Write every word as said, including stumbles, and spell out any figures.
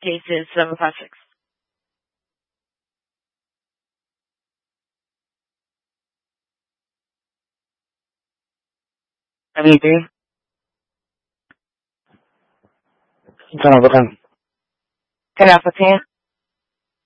cases seven five six. seventy-three. Turn off the phone. Turn off the fan.